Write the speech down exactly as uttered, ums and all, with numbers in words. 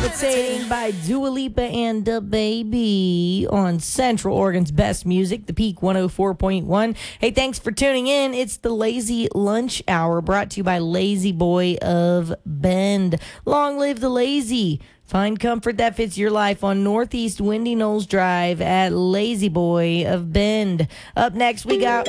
Levitating by Dua Lipa and Da Baby on Central Oregon's best music, the Peak one oh four point one. Hey, thanks for tuning in. It's the Lazy Lunch Hour brought to you by Lazy Boy of Bend. Long live the lazy. Find comfort that fits your life on Northeast Windy Knolls Drive at Lazy Boy of Bend. Up next, we got